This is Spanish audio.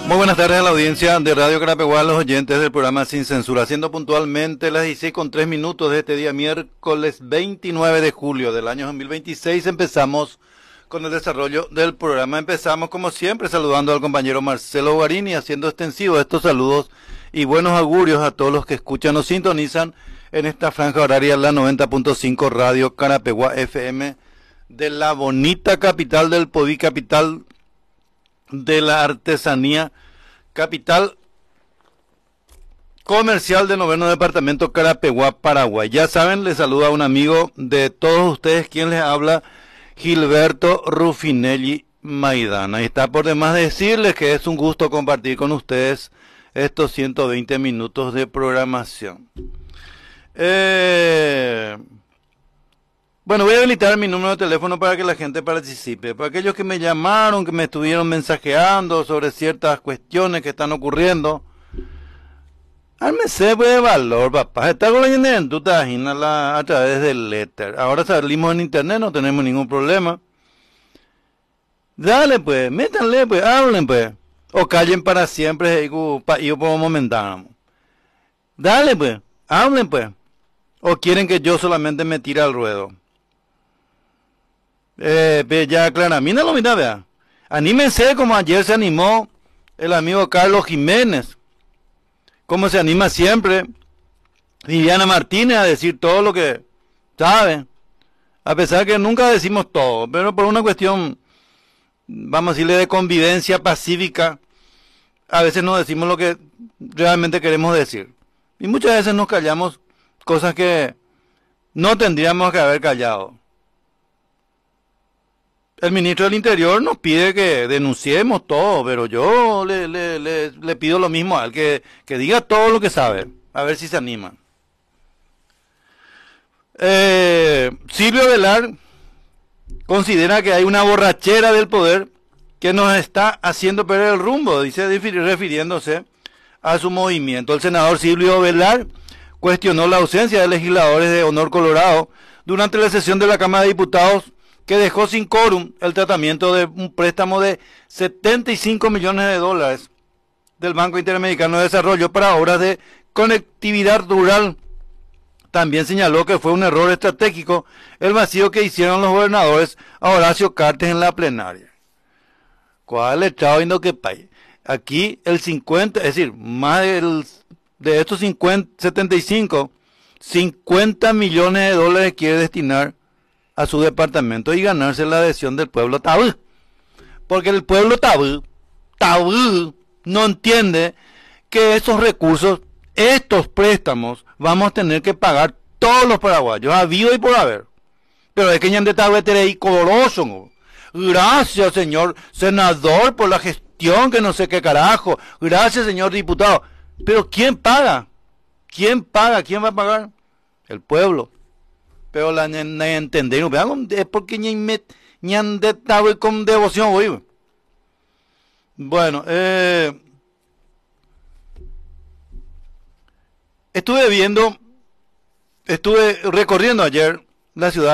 Muy buenas tardes a la audiencia de Radio Carapeguá, a los oyentes del programa Sin Censura, siendo puntualmente las 16:03 de este día miércoles 29 de julio del año 2026. Empezamos con el desarrollo del programa. Empezamos como siempre saludando al compañero Marcelo Guarini, haciendo extensivos estos saludos y buenos augurios a todos los que escuchan o sintonizan en esta franja horaria, la 90.5 Radio Carapeguá FM de la bonita capital del Podí, capital de la artesanía, capital comercial del noveno departamento, Carapeguá, Paraguay. Ya saben, les saluda un amigo de todos ustedes, quien les habla, Gilberto Rufinelli Maidana. Y está por demás decirles que es un gusto compartir con ustedes estos 120 minutos de programación. Bueno, voy a habilitar mi número de teléfono para que la gente participe. Para aquellos que me llamaron, que me estuvieron mensajeando sobre ciertas cuestiones que están ocurriendo, ármese de valor, papá. Está con la gente en tu página a través del éter. Ahora salimos en internet, no tenemos ningún problema. Dale, pues, métanle, pues, hablen, pues. O callen para siempre, y yo por momentáneo. Dale, pues, hablen, pues. O quieren que yo solamente me tire al ruedo. Ya Claramina lo mira, vea. Anímense como ayer se animó el amigo Carlos Jiménez. Como se anima siempre Viviana Martínez a decir todo lo que sabe. A pesar que nunca decimos todo, pero por una cuestión, vamos a decirle, de convivencia pacífica, a veces no decimos lo que realmente queremos decir. Y muchas veces nos callamos cosas que no tendríamos que haber callado. El ministro del Interior nos pide que denunciemos todo, pero yo le pido lo mismo a él, que diga todo lo que sabe, a ver si se anima. Silvio Velar considera que hay una borrachera del poder que nos está haciendo perder el rumbo, dice, refiriéndose a su movimiento. El senador Silvio Velar cuestionó la ausencia de legisladores de Honor Colorado durante la sesión de la Cámara de Diputados, que dejó sin quórum el tratamiento de un préstamo de $75 millones del Banco Interamericano de Desarrollo para obras de conectividad rural. También señaló que fue un error estratégico el vacío que hicieron los gobernadores a Horacio Cartes en la plenaria. ¿Cuál estado viendo qué país? Aquí el 50, es decir, más de estos 75, $50 millones quiere destinar a su departamento y ganarse la adhesión del pueblo tabú. Porque el pueblo tabú, no entiende que esos recursos, estos préstamos, vamos a tener que pagar todos los paraguayos, habido y por haber. Pero es que ya de tabletería coloso. Gracias, señor senador, por la gestión, que no sé qué carajo. Gracias, señor diputado. Pero ¿quién paga? ¿Quién paga? ¿Quién va a pagar? El pueblo. Pero la entender, es porque ñan de tabla con devoción hoy. Bueno, estuve recorriendo ayer la ciudad